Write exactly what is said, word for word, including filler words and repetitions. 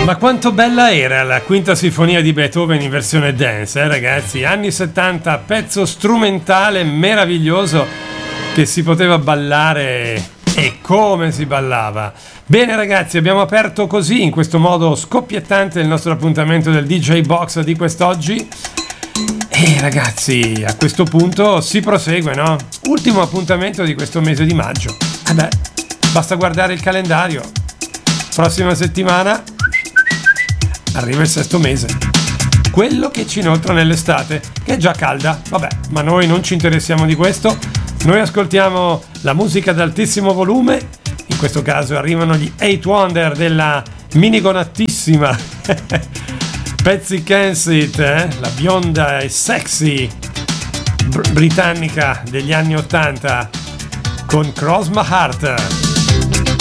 Ma quanto bella era la quinta sinfonia di Beethoven in versione dance, eh ragazzi? Anni settanta, pezzo strumentale meraviglioso che si poteva ballare e come si ballava. Bene ragazzi, abbiamo aperto così, in questo modo scoppiettante, il nostro appuntamento del D J Box di quest'oggi. E ragazzi, a questo punto si prosegue, no? Ultimo appuntamento di questo mese di maggio. Eh beh, basta guardare il calendario. Prossima settimana arriva il sesto mese, quello che ci inoltra nell'estate, che è già calda. Vabbè, ma noi non ci interessiamo di questo. Noi ascoltiamo la musica ad altissimo volume. In questo caso arrivano gli Eight Wonder della minigonattissima Patsy Kensit, eh? La bionda e sexy br- britannica degli anni ottanta con Cross My Heart.